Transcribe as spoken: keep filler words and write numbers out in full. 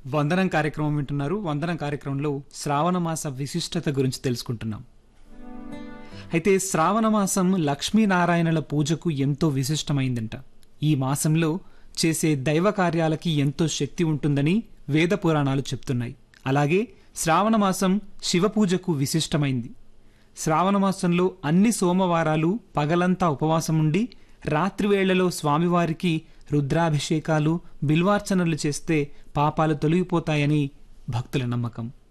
వందనం కార్యక్రమం వింటున్నారు. వందనం కార్యక్రమంలో శ్రావణ మాస విశిష్టత గురించి తెలుసుకుంటున్నాం. అయితే శ్రావణ మాసం లక్ష్మీనారాయణల పూజకు ఎంతో విశిష్టమైందంట. ఈ మాసంలో చేసే దైవ కార్యాలకి ఎంతో శక్తి ఉంటుందని వేద పురాణాలు చెప్తున్నాయి. అలాగే శ్రావణ మాసం శివ పూజకు విశిష్టమైంది. శ్రావణ మాసంలో అన్ని సోమవారాలు పగలంతా ఉపవాసం ఉండి రాత్రి వేళలో స్వామివారికి రుద్రాభిషేకాలు బిల్వార్చనలు చేస్తే పాపాలు తొలగిపోతాయని భక్తుల నమ్మకం.